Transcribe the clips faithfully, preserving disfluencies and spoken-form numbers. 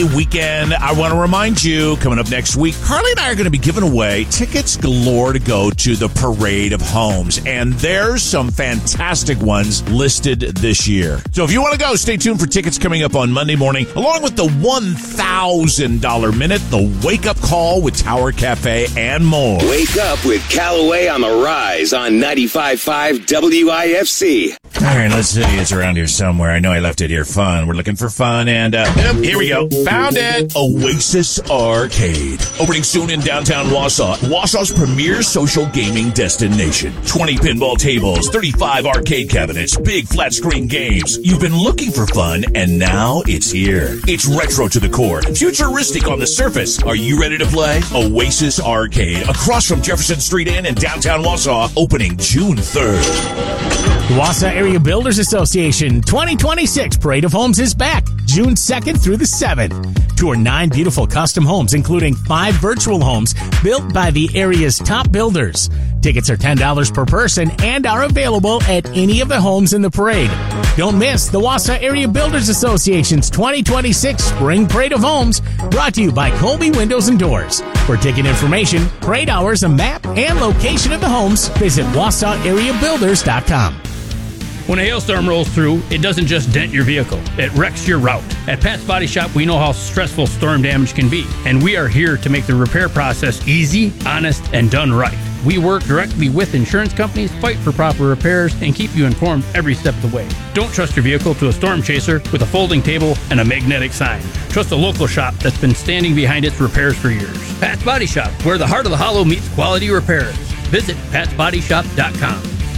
Day weekend. I want to remind you, coming up next week, Carly and I are going to be giving away tickets galore to go to the Parade of Homes. And there's some fantastic ones listed this year. So if you want to go, stay tuned for tickets coming up on Monday morning, along with the one thousand dollars Minute, the Wake Up Call with Tower Cafe, and more. Wake up with Callaway on the Rise on ninety-five point five W I F C. All right, let's see. It's around here somewhere. I know I left it here. Fun. We're looking for fun, and uh, yep, here we go. Found it. Oasis Arcade. Opening soon in downtown Wausau. Wausau's premier social gaming destination. twenty pinball tables, thirty-five arcade cabinets, big flat screen games. You've been looking for fun, and now it's here. It's retro to the core, futuristic on the surface. Are you ready to play? Oasis Arcade, across from Jefferson Street Inn in downtown Wausau, opening June third. The Wausau Area Builders Association twenty twenty-six Parade of Homes is back, June second through the seventh. Tour nine beautiful custom homes, including five virtual homes built by the area's top builders. Tickets are ten dollars per person and are available at any of the homes in the parade. Don't miss the Wausau Area Builders Association's twenty twenty-six Spring Parade of Homes, brought to you by Colby Windows and Doors. For ticket information, parade hours, a map, and location of the homes, visit Wausau Area Builders dot com. When a hailstorm rolls through, it doesn't just dent your vehicle, it wrecks your route. At Pat's Body Shop, we know how stressful storm damage can be, and we are here to make the repair process easy, honest, and done right. We work directly with insurance companies, fight for proper repairs, and keep you informed every step of the way. Don't trust your vehicle to a storm chaser with a folding table and a magnetic sign. Trust a local shop that's been standing behind its repairs for years. Pat's Body Shop, where the heart of the hollow meets quality repairs. Visit pats body shop dot com.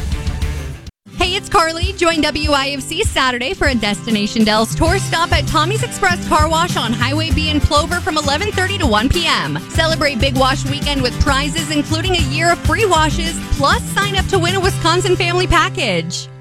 Hey, it's Carly. Join W I F C Saturday for a Destination Dells tour stop at Tommy's Express Car Wash on Highway B in Plover from eleven thirty to one p.m. Celebrate Big Wash Weekend with prizes including a year of free washes, plus sign up to win a Wisconsin family package.